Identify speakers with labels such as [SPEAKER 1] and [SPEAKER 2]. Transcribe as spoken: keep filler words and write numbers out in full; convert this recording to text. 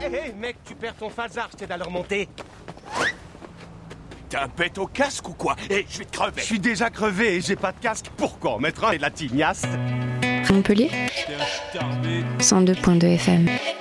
[SPEAKER 1] hé, mec, tu perds ton phasar, je t'aide à le remonter.
[SPEAKER 2] T'as un pet au casque ou quoi? Eh, je vais te crever.
[SPEAKER 1] Je suis déjà crevé et j'ai pas de casque. Pourquoi en mettre un et de la tignasse?
[SPEAKER 3] Montpellier cent deux point deux F M.